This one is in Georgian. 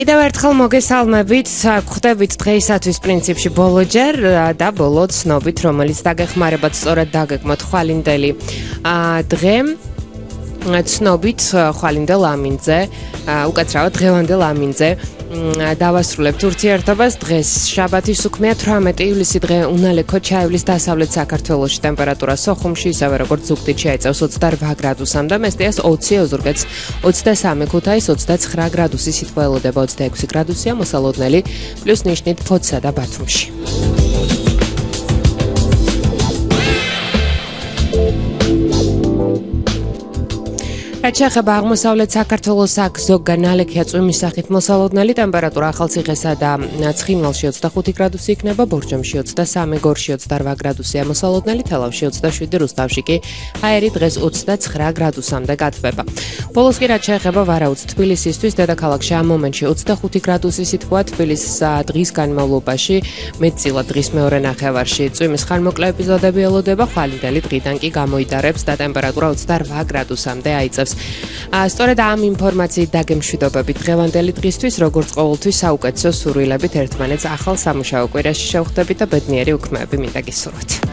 კიდევ ერთხელ მოგესალმებით, გვხვდებით დღეისათვის პრინციპში ბოლოჯერ და ბოლო ცნობით, რომელიც დაგეხმარებათ სწორად დაგეგმოთ ხვალინდელი დღე. ცნობით ხვალინდელ ამინდზე, უკაცრავად დღევანდელ ამინდზე დავასრულებთ ურთიერთობას. დღეს შაბათის უქმეა 18 ივლისი დღე უნალექო ჩაივლის დასავლეთ საქართველოში ტემპერატურა სოხუმში ისევე როგორც ზუგდიდ შეეწევს 28 გრადუსამდე, მესტიას 20, ოზურგეთს 23, ქუთაისს 29 გრადუსი, სიტყვა ელოდება 26 გრადუსია, მოსალოდნელი პლუს ნიშნით ფოთსა და ბათუმში. რაც შეეხება აღმოსავლეთ საქართველოს, აქ ზოგან ნალექია წვიმის სახით მოსალოდნელი ტემპერატურა ახალციხესა და ცხინვალში 25 გრადუსი იქნება, ბორჯომში 23, გორში 28 გრადუსია მოსალოდნელი, თელავში 27, რუსთავში კი ჰაერი დღეს 29 გრადუსამდე გათბება. ბოლოს კი რაც შეეხება ვარაუდს თბილისისთვის, დედაქალაქში ამ მომენტში 25 გრადუსი სიტყვა, თბილისის დღის განმავლობაში მეტწილად დღის მეორე ნახევარში წვიმის ხანმოკლე ეპიზოდები ელოდება, ხვალინდელი დღიდან კი გამოიტარებს და ტემპერატურა 28 გრადუსამდე აიწევს. სწორედ ამ ინფორმაციით დაგემშვიდობებით დღევანდელი დღისთვის, როგორც ყოველთვის საუკეთესო სურვილებით ერთმანეთს ახალ სამუშაო კვირაში შევხვდებით და ბედნიერი უქმეები მინდა გისურვოთ.